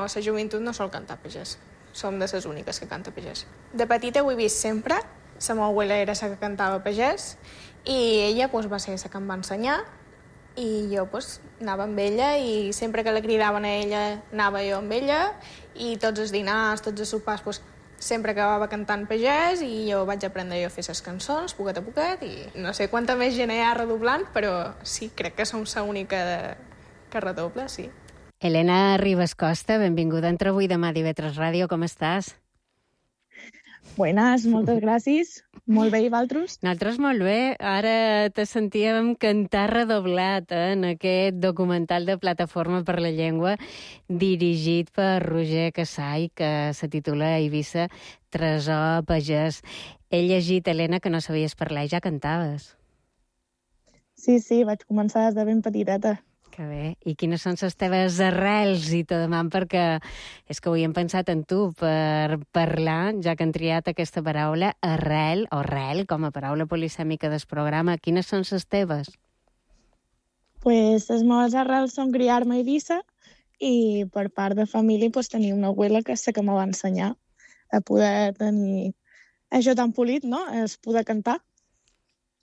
la joventut no sol cantar pagès. Som de les úniques que canta pagès. De petita ho he vist sempre. La meva abuela era la que cantava pagès i ella va ser la que em va ensenyar i jo anava amb ella i sempre que la cridaven a ella anava jo amb ella i tots els dinars, tots els sopars, sempre acabava cantant pagès i jo vaig aprendre jo a fer les cançons, poquet a poquet, i no sé quanta més gent hi ha redoblant, però sí, crec que som l'única que redobla, sí. Helena Ribas Costa, benvinguda a Entre avui i demà d'IV3 Ràdio, com estàs? Buenas, moltes gràcies. Molt bé, i vosaltres? Nosaltres molt bé. Ara te sentíem cantar redoblat en aquest documental de Plataforma per la Llengua dirigit per Roger Casall, que se titula Eivissa, Tresor Pagès. He llegit, Helena, que no sabies parlar i ja cantaves. Sí, vaig començar des de ben petiteta. Que bé. I quines són les teves arrels, i te deman, perquè és que avui hem pensat en tu per parlar, ja que han triat aquesta paraula, arrel, o rel, com a paraula polisèmica del programa. Quines són les teves? Les meves arrels són criar-me a Eivissa i per part de família tenir una abuela que és la que me va ensenyar a poder tenir això tan polit, no? És poder cantar.